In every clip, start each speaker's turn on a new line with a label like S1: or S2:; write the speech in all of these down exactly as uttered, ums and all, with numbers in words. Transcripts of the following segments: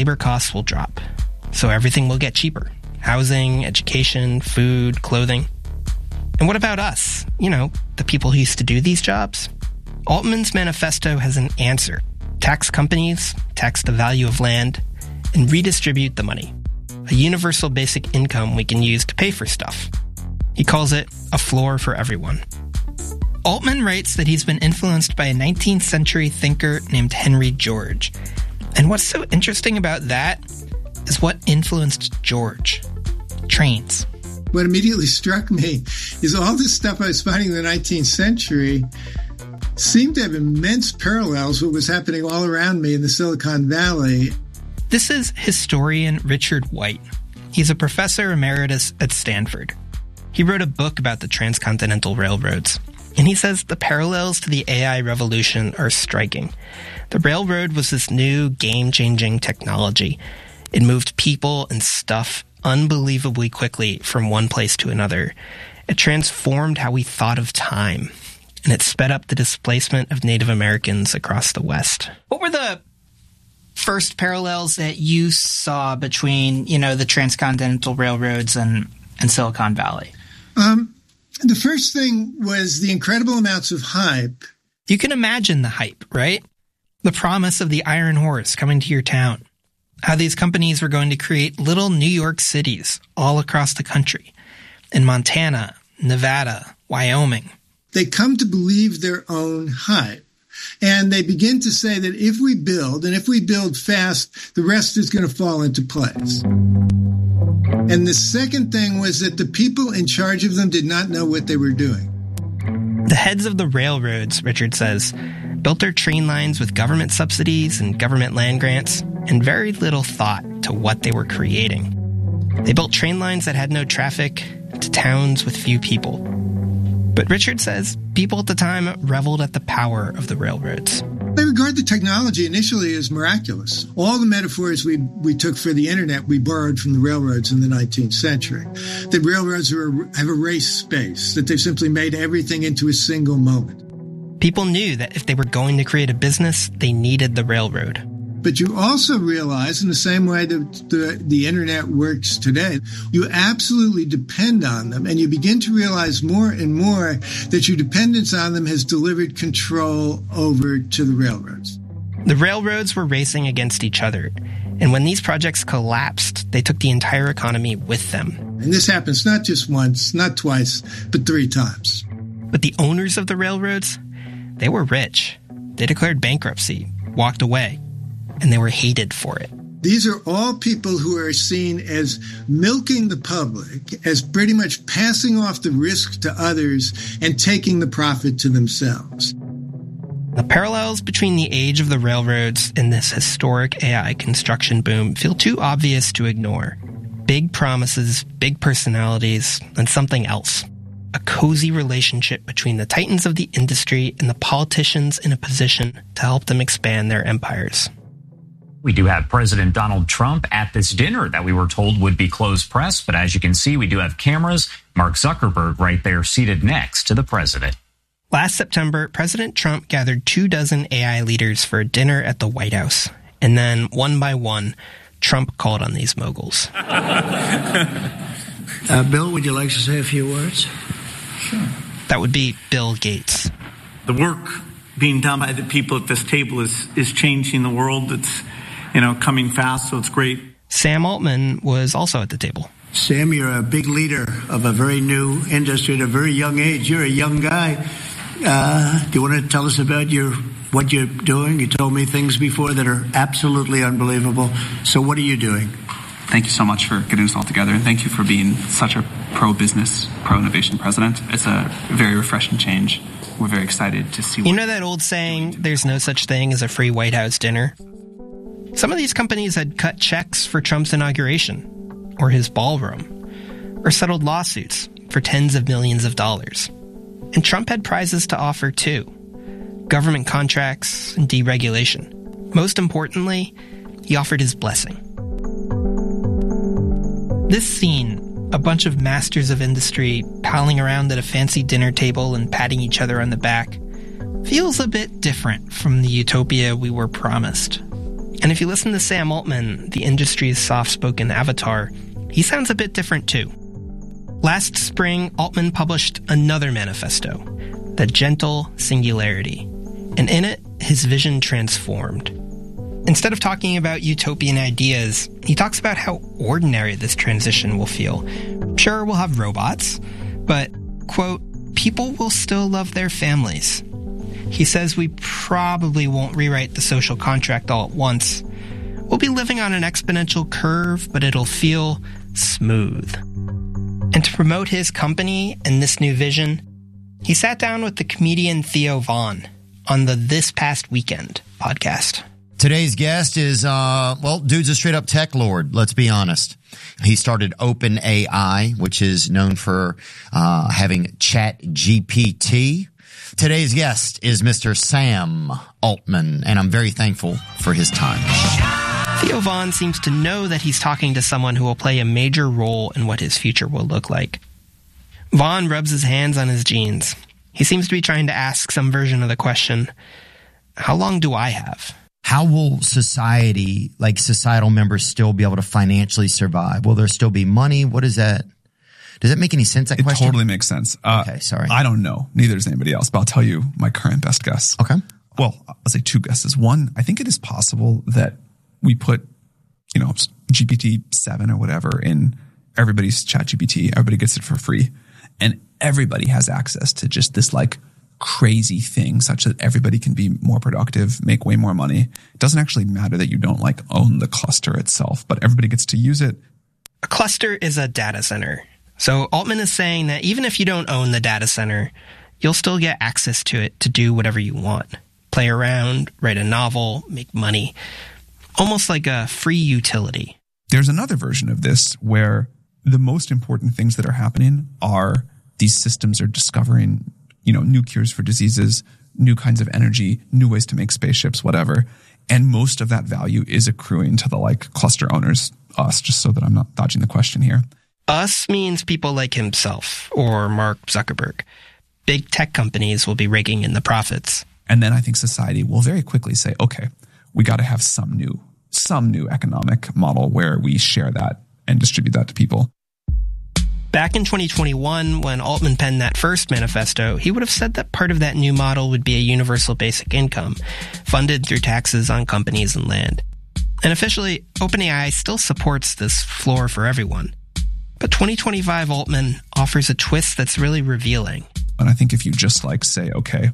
S1: labor costs will drop. So everything will get cheaper. Housing, education, food, clothing. And what about us? You know, the people who used to do these jobs? Altman's manifesto has an answer. Tax companies, tax the value of land, and redistribute the money. A universal basic income we can use to pay for stuff. He calls it a floor for everyone. Altman writes that he's been influenced by a nineteenth century thinker named Henry George. And what's so interesting about that is what influenced George. Trains.
S2: What immediately struck me is all this stuff I was finding in the nineteenth century seemed to have immense parallels with what was happening all around me in the Silicon Valley.
S1: This is historian Richard White. He's a professor emeritus at Stanford. He wrote a book about the transcontinental railroads, and he says the parallels to the A I revolution are striking. The railroad was this new game-changing technology. It moved people and stuff unbelievably quickly from one place to another. It transformed how we thought of time, and it sped up the displacement of Native Americans across the West.
S3: What were the first parallels that you saw between, you know, the transcontinental railroads and, and Silicon Valley?
S2: Um, the first thing was the incredible amounts of hype.
S1: You can imagine the hype, right? The promise of the Iron Horse coming to your town. How these companies were going to create little New York cities all across the country. In Montana, Nevada, Wyoming.
S2: They come to believe their own hype. And they begin to say that if we build, and if we build fast, the rest is going to fall into place. And the second thing was that the people in charge of them did not know what they were doing.
S1: The heads of the railroads, Richard says, built their train lines with government subsidies and government land grants, and very little thought to what they were creating. They built train lines that had no traffic to towns with few people. But Richard says people at the time reveled at the power of the railroads.
S2: They regard the technology initially as miraculous. All the metaphors we we took for the internet, we borrowed from the railroads in the nineteenth century. That railroads are, have erased space, that they've simply made everything into a single moment.
S1: People knew that if they were going to create a business, they needed the railroad.
S2: But you also realize, in the same way that the, the internet works today, you absolutely depend on them, and you begin to realize more and more that your dependence on them has delivered control over to the railroads.
S1: The railroads were racing against each other, and when these projects collapsed, they took the entire economy with them.
S2: And this happens not just once, not twice, but three times.
S1: But the owners of the railroads, they were rich. They declared bankruptcy, walked away. And they were hated for it.
S2: These are all people who are seen as milking the public, as pretty much passing off the risk to others and taking the profit to themselves.
S1: The parallels between the age of the railroads and this historic A I construction boom feel too obvious to ignore. Big promises, big personalities, and something else. A cozy relationship between the titans of the industry and the politicians in a position to help them expand their empires.
S4: We do have President Donald Trump at this dinner that we were told would be closed press. But as you can see, we do have cameras. Mark Zuckerberg right there seated next to the president.
S1: Last September, President Trump gathered two dozen A I leaders for a dinner at the White House. And then, one by one, Trump called on these moguls.
S5: uh, Bill, would you like to say a few words?
S1: Sure. That would be Bill Gates.
S6: The work being done by the people at this table is, is changing the world. It's you know, coming fast, so it's great.
S1: Sam Altman was also at the table.
S5: Sam, you're a big leader of a very new industry at a very young age. You're a young guy. Uh, do you want to tell us about your what you're doing? You told me things before that are absolutely unbelievable. So what are you doing?
S7: Thank you so much for getting us all together, and thank you for being such a pro-business, pro-innovation president. It's a very refreshing change. We're very excited to see.
S1: You know that old saying, there's no such thing as a free White House dinner? Some of these companies had cut checks for Trump's inauguration, or his ballroom, or settled lawsuits for tens of millions of dollars. And Trump had prizes to offer too. Government contracts and deregulation. Most importantly, he offered his blessing. This scene, a bunch of masters of industry palling around at a fancy dinner table and patting each other on the back, feels a bit different from the utopia we were promised. And if you listen to Sam Altman, the industry's soft-spoken avatar, he sounds a bit different too. Last spring, Altman published another manifesto, The Gentle Singularity, and in it, his vision transformed. Instead of talking about utopian ideas, he talks about how ordinary this transition will feel. Sure, we'll have robots, but, quote, people will still love their families. He says we probably won't rewrite the social contract all at once. We'll be living on an exponential curve, but it'll feel smooth. And to promote his company and this new vision, he sat down with the comedian Theo Von on the This Past Weekend podcast.
S8: Today's guest is, uh, well, dude's a straight up tech lord, let's be honest. He started OpenAI, which is known for uh, having Chat G P T. Today's guest is Mister Sam Altman, and I'm very thankful for his time.
S1: Theo Von seems to know that he's talking to someone who will play a major role in what his future will look like. Von rubs his hands on his jeans. He seems to be trying to ask some version of the question, how long do I have?
S8: How will society, like societal members, still be able to financially survive? Will there still be money? What is that? Does that make any sense, that
S9: it
S8: question?
S9: It totally makes sense. Uh,
S8: okay, sorry.
S9: I don't know. Neither does anybody else, but I'll tell you my current best guess.
S8: Okay.
S9: Well, I'll say two guesses. One, I think it is possible that we put, you know, G P T seven or whatever in everybody's Chat G P T. Everybody gets it for free. And everybody has access to just this like crazy thing such that everybody can be more productive, make way more money. It doesn't actually matter that you don't like own the cluster itself, but everybody gets to use it.
S1: A cluster is a data center. So Altman is saying that even if you don't own the data center, you'll still get access to it to do whatever you want. Play around, write a novel, make money. Almost like a free utility.
S9: There's another version of this where the most important things that are happening are these systems are discovering, you know, new cures for diseases, new kinds of energy, new ways to make spaceships, whatever. And most of that value is accruing to the like cluster owners, us, just so that I'm not dodging the question here.
S1: Us means people like himself or Mark Zuckerberg. Big tech companies will be raking in the profits.
S9: And then I think society will very quickly say, okay, we got to have some new, some new economic model where we share that and distribute that to people.
S1: Back in twenty twenty-one, when Altman penned that first manifesto, he would have said that part of that new model would be a universal basic income, funded through taxes on companies and land. And officially, OpenAI still supports this floor for everyone. But twenty twenty-five Altman offers a twist that's really revealing.
S9: And I think if you just like say, okay,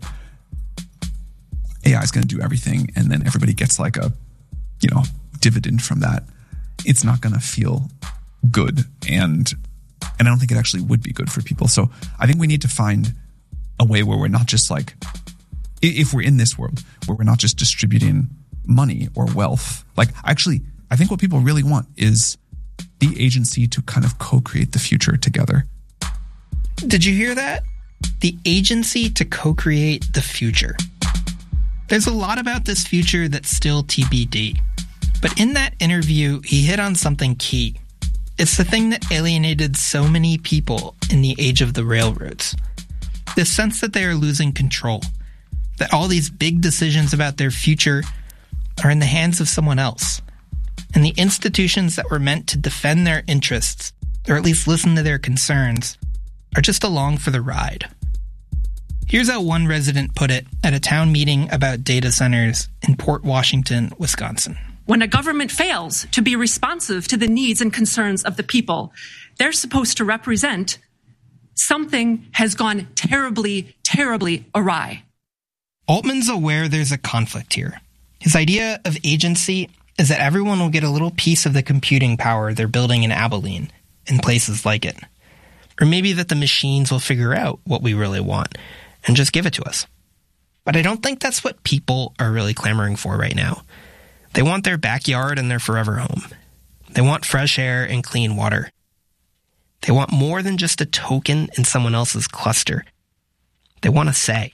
S9: A I is going to do everything, and then everybody gets like a, you know, dividend from that, it's not going to feel good. And and I don't think it actually would be good for people. So I think we need to find a way where we're not just like, if we're in this world, where we're not just distributing money or wealth. Like, actually, I think what people really want is the agency to kind of co-create the future together.
S1: Did you hear that? The agency to co-create the future. There's a lot about this future that's still T B D. But in that interview, he hit on something key. It's the thing that alienated so many people in the age of the railroads. The sense that they are losing control. That all these big decisions about their future are in the hands of someone else. And the institutions that were meant to defend their interests, or at least listen to their concerns, are just along for the ride. Here's how one resident put it at a town meeting about data centers in Port Washington, Wisconsin.
S10: When a government fails to be responsive to the needs and concerns of the people they're supposed to represent, something has gone terribly, terribly awry.
S1: Altman's aware there's a conflict here. His idea of agency is that everyone will get a little piece of the computing power they're building in Abilene and places like it. Or maybe that the machines will figure out what we really want and just give it to us. But I don't think that's what people are really clamoring for right now. They want their backyard and their forever home. They want fresh air and clean water. They want more than just a token in someone else's cluster. They want a say.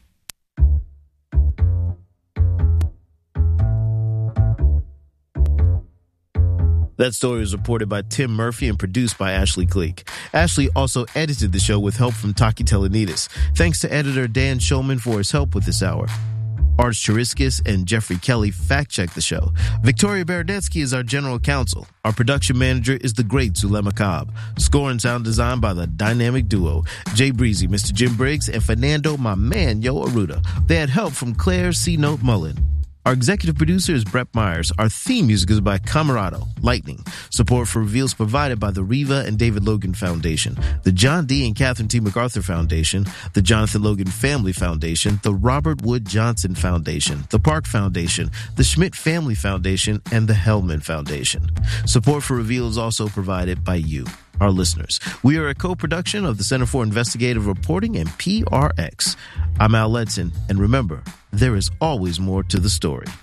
S11: That story was reported by Tim Murphy and produced by Ashley Cleek. Ashley also edited the show with help from Taki Telenides. Thanks to editor Dan Shulman for his help with this hour. Arch Chiriskis and Jeffrey Kelly fact-check the show. Victoria Baradetsky is our general counsel. Our production manager is the great Zulema Cobb. Score and sound design by the dynamic duo, Jay Breezy, Mister Jim Briggs, and Fernando, my man, Yo Aruda. They had help from Claire C. Note Mullen. Our executive producer is Brett Myers. Our theme music is by Camarado, Lightning. Support for Reveal is provided by the Riva and David Logan Foundation, the John D. and Catherine T. MacArthur Foundation, the Jonathan Logan Family Foundation, the Robert Wood Johnson Foundation, the Park Foundation, the Schmidt Family Foundation, and the Hellman Foundation. Support for Reveal is also provided by you, our listeners. We are a co-production of the Center for Investigative Reporting and P R X. I'm Al Letson, and remember, there is always more to the story.